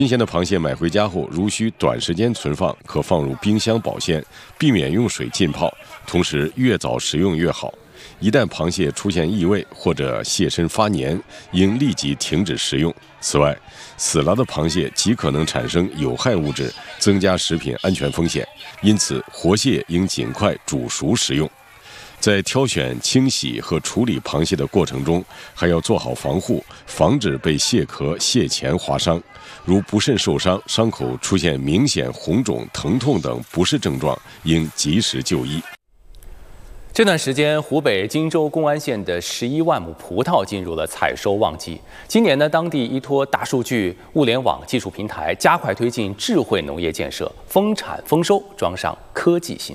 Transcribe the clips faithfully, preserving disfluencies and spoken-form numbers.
新鲜的螃蟹买回家后，如需短时间存放，可放入冰箱保鲜，避免用水浸泡。同时，越早食用越好。一旦螃蟹出现异味或者蟹身发黏，应立即停止食用。此外，死了的螃蟹极可能产生有害物质，增加食品安全风险。因此，活蟹应尽快煮熟食用。在挑选、清洗和处理螃蟹的过程中，还要做好防护，防止被蟹壳、蟹钳划伤。如不慎受伤，伤口出现明显红肿、疼痛等不适症状，应及时就医。 这段时间，湖北荆州公安县的十一万亩葡萄进入了采收旺季。今年呢，当地依托大数据、物联网技术平台，加快推进智慧农业建设，丰产丰收装上科技心。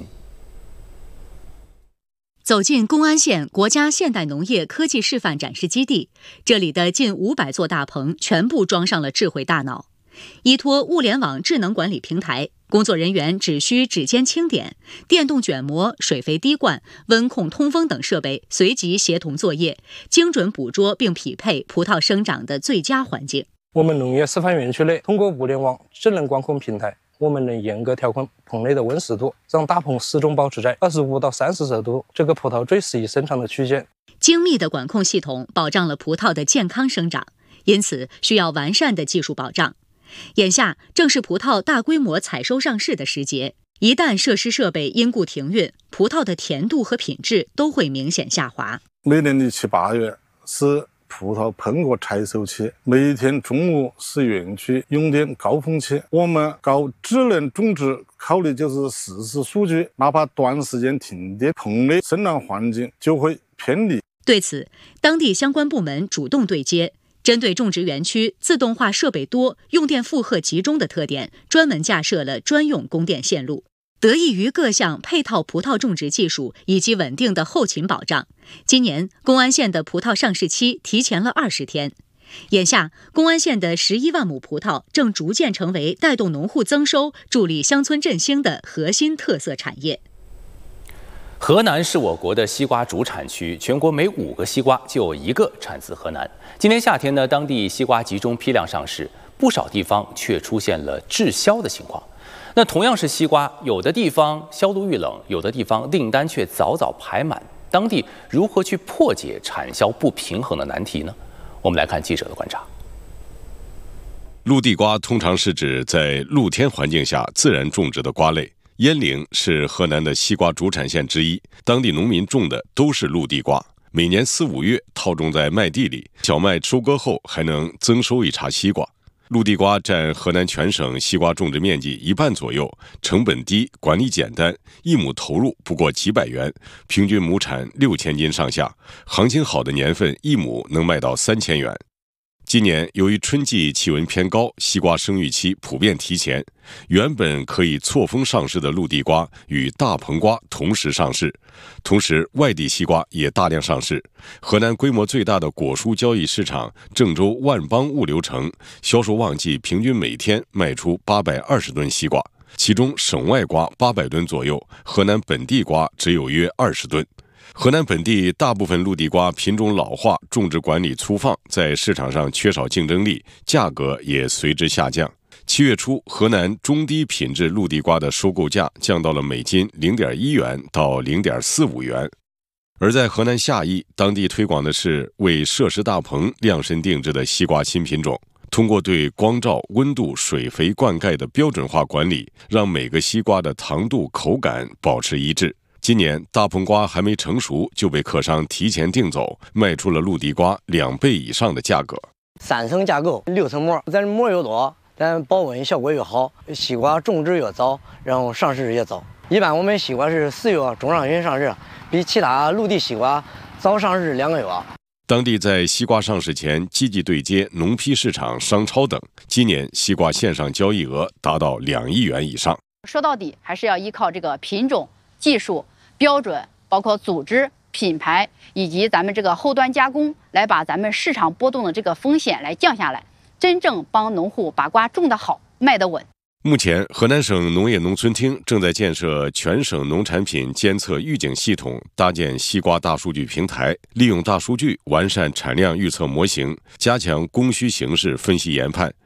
走进公安县国家现代农业科技示范展示基地，这里的近五百座大棚全部装上了智慧大脑。依托物联网智能管理平台，工作人员只需指尖轻点，电动卷膜、水肥滴灌、温控通风等设备随即协同作业，精准捕捉并匹配葡萄生长的最佳环境。 我们农业示范园区内，通过物联网智能管控平台，我们能严格调控棚内的温湿度，让大棚始终保持在二十五到三十摄氏度这个葡萄最适宜生长的区间。 精密的管控系统保障了葡萄的健康生长，因此需要完善的技术保障。眼下正是葡萄大规模采收上市的时节，一旦设施设备因故停运，葡萄的甜度和品质都会明显下滑。 每年的七八月是葡萄喷果采收期，每天中午是园区用电高峰期。我们搞智能种植考虑就是实时数据，哪怕短时间停电，棚内生长环境就会偏离。 对此，当地相关部门主动对接，针对种植园区自动化设备多、用电负荷集中的特点，专门架设了专用供电线路。得益于各项配套葡萄种植技术以及稳定的后勤保障，今年公安县的葡萄上市期提前了二十天。眼下，公安县的十一万亩葡萄正逐渐成为带动农户增收、助力乡村振兴的核心特色产业。 河南是我国的西瓜主产区，全国每五个西瓜就有一个产自河南。今年夏天呢，当地西瓜集中批量上市，不少地方却出现了滞销的情况。那同样是西瓜，有的地方销路遇冷，有的地方订单却早早排满。当地如何去破解产销不平衡的难题呢？我们来看记者的观察。 陆地瓜通常是指在露天环境下自然种植的瓜类。鄢陵是河南的西瓜主产县之一，当地农民种的都是陆地瓜，每年四五月套种在麦地里，小麦收割后还能增收一茬西瓜。陆地瓜占河南全省西瓜种植面积一半左右，成本低，管理简单，一亩投入不过几百元，平均亩产六千斤上下，行情好的年份一亩能卖到三千元。今年由于春季气温偏高，西瓜生育期普遍提前，原本可以错峰上市的陆地瓜与大棚瓜同时上市，同时外地西瓜也大量上市。河南规模最大的果蔬交易市场郑州万邦物流城销售旺季平均每天卖出八百二十吨西瓜，其中省外瓜八百吨左右，河南本地瓜只有约二十吨。河南本地大部分陆地瓜品种老化，种植管理粗放，在市场上缺少竞争力，价格也随之下降。七月初，河南中低品质陆地瓜的收购价降到了每斤零点一元到零点四五元。而在河南夏邑，当地推广的是为设施大棚量身定制的西瓜新品种，通过对光照、温度、水肥、灌溉的标准化管理，让每个西瓜的糖度、口感保持一致。今年大棚瓜还没成熟就被客商提前订走，卖出了陆地瓜两倍以上的价格。 三层架构，六层膜，咱膜越多，咱保温效果越好。西瓜种植越早，然后上市越早。一般我们西瓜是四月中上旬上市，比其他陆地西瓜早上市两个月。 当地在西瓜上市前积极对接农批市场、商超等，今年西瓜线上交易额达到两亿元以上。 说到底，还是要依靠这个品种、技术、标准，包括组织、品牌以及咱们这个后端加工，来把咱们市场波动的这个风险来降下来，真正帮农户把瓜种得好、卖得稳。 目前，河南省农业农村厅正在建设全省农产品监测预警系统，搭建西瓜大数据平台，利用大数据完善产量预测模型，加强供需形势分析研判，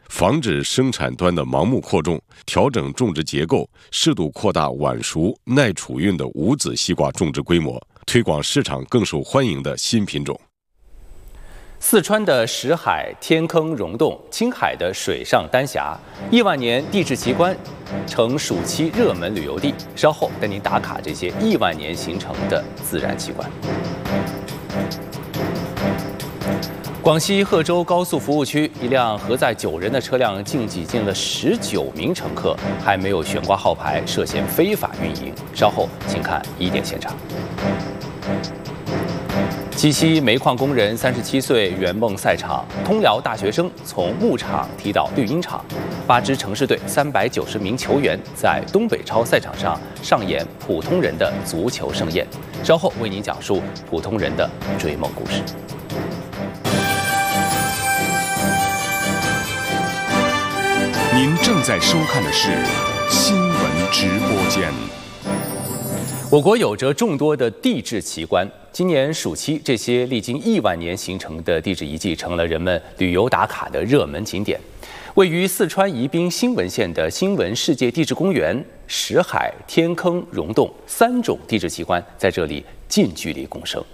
防止生产端的盲目扩种，调整种植结构，适度扩大晚熟、耐储运的无籽西瓜种植规模，推广市场更受欢迎的新品种。 四川的石海、天坑、溶洞，青海的水上丹霞，亿万年地质奇观成暑期热门旅游地。稍后带您打卡这些亿万年形成的自然奇观。广西贺州高速服务区，一辆荷载九人的车辆竟挤进了十九名乘客，还没有悬挂号牌，涉嫌非法运营。稍后请看疑点现场。七夕煤矿工人三十七岁圆梦赛场，通辽大学生从牧场踢到绿茵场，八支城市队三百九十名球员在东北超赛场上上演普通人的足球盛宴。稍后为您讲述普通人的追梦故事。 您正在收看的是新闻直播间。 我国有着众多的地质奇观，今年暑期，这些历经亿万年形成的地质遗迹成了人们旅游打卡的热门景点。位于四川宜宾新文县的新文世界地质公园，石海、天坑、溶洞三种地质奇观在这里近距离共生。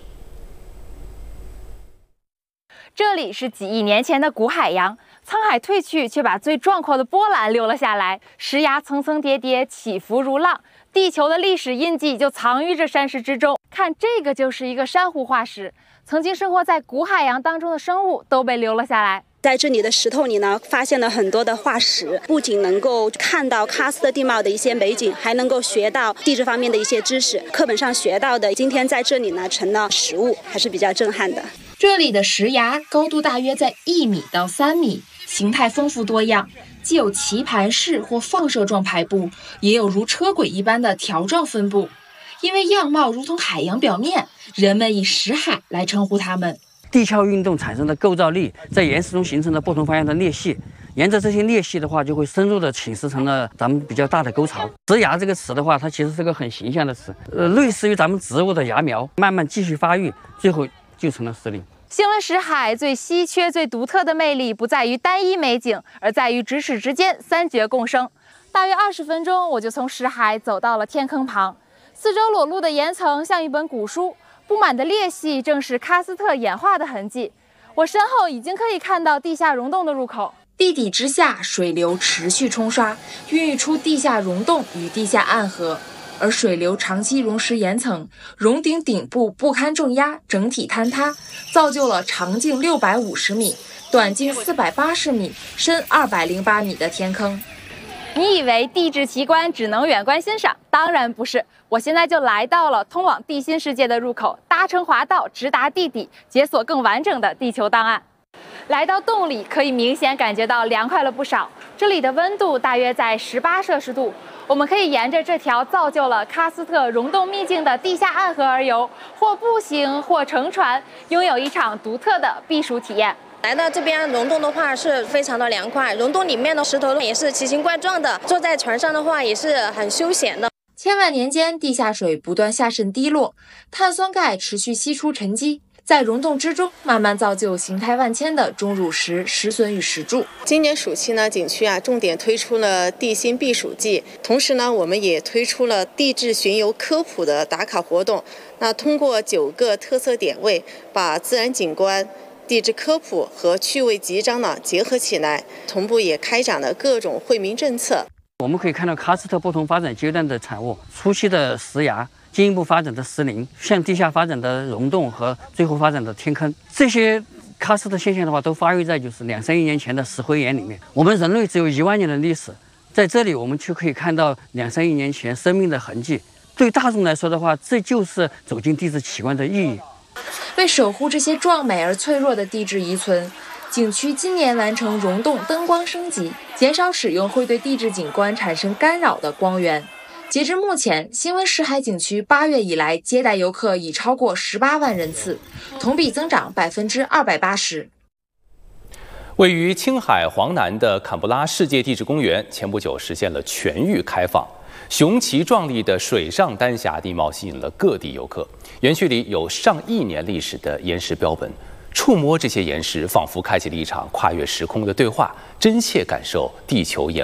这里是几亿年前的古海洋，沧海退去，却把最壮阔的波澜留了下来。石崖层层叠叠，起伏如浪，地球的历史印记就藏于这山石之中。看，这个就是一个珊瑚化石，曾经生活在古海洋当中的生物都被留了下来。 在这里的石头里呢，发现了很多的化石，不仅能够看到喀斯特地貌的一些美景，还能够学到地质方面的一些知识。课本上学到的，今天在这里呢成了实物，还是比较震撼的。 这里的石崖高度大约在一米到三米，形态丰富多样，既有棋盘式或放射状排布，也有如车轨一般的条状分布。因为样貌如同海洋表面，人们以石海来称呼它们。 地壳运动产生的构造力，在岩石中形成了不同方向的裂隙，沿着这些裂隙的话，就会深入的侵蚀成了咱们比较大的沟槽。石芽这个词的话，它其实是个很形象的词，呃，类似于咱们植物的芽苗，慢慢继续发育，最后就成了石林。 新文石海最稀缺、最独特的魅力，不在于单一美景，而在于咫尺之间三绝共生。大约二十分钟，我就从石海走到了天坑旁，四周裸露的岩层像一本古书。布满的裂隙正是喀斯特演化的痕迹，我身后已经可以看到地下溶洞的入口。 地底之下，水流持续冲刷，孕育出地下溶洞与地下暗河，而水流长期溶蚀岩层，溶顶顶部不堪重压，整体坍塌，造就了长径六百五十米、短径四百八十米、深二百零八米的天坑。 你以为地质奇观只能远观欣赏？当然不是，我现在就来到了通往地心世界的入口，搭乘滑道直达地底，解锁更完整的地球档案。来到洞里，可以明显感觉到凉快了不少，这里的温度大约在十八摄氏度。我们可以沿着这条造就了喀斯特溶洞秘境的地下暗河而游，或步行，或乘船，拥有一场独特的避暑体验。 来到这边溶洞的话是非常的凉快，溶洞里面的石头也是奇形怪状的，坐在船上的话也是很休闲的。 千万年间，地下水不断下渗滴落，碳酸钙持续析出沉积，在溶洞之中慢慢造就形态万千的钟乳石、石笋与石柱。 今年暑期呢，景区啊重点推出了地心避暑季，同时呢，我们也推出了地质巡游科普的打卡活动。那通过九个特色点位，把自然景观、地质科普和趣味集章呢结合起来，同步也开展了各种惠民政策。 我们可以看到喀斯特不同发展阶段的产物，初期的石崖，进一步发展的石林，向地下发展的溶洞和最后发展的天坑。这些喀斯特现象的话，都发育在就是两三亿年前的石灰岩里面。我们人类只有一万年的历史，在这里我们就可以看到两三亿年前生命的痕迹。对大众来说的话，这就是走进地质奇观的意义。 为守护这些壮美而脆弱的地质遗存，景区今年完成溶洞灯光升级，减少使用会对地质景观产生干扰的光源。截至目前，新文石海景区八月以来接待游客已超过十八万人次，同比增长百分之二百八十。 位于青海黄南的坎布拉世界地质公园，前不久实现了全域开放。雄奇壮丽的水上丹霞地貌吸引了各地游客。园区里有上亿年历史的岩石标本， 触摸这些岩石，仿佛开启了一场跨越时空的对话，真切感受地球演